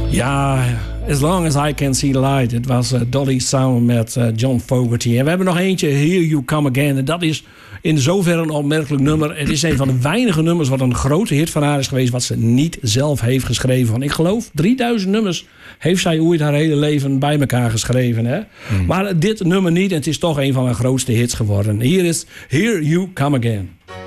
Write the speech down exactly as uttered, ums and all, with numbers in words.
Ja, As Long As I Can See the Light. Het was uh, Dolly samen met uh, John Fogerty. En we hebben nog eentje, Here You Come Again. En dat is in zoverre een opmerkelijk nummer. Het is een van de weinige nummers wat een grote hit van haar is geweest, wat ze niet zelf heeft geschreven. Van, ik geloof drieduizend nummers heeft zij ooit haar hele leven bij elkaar geschreven. Hè? Mm. Maar dit nummer niet. En het is toch een van haar grootste hits geworden. Hier is Here You Come Again.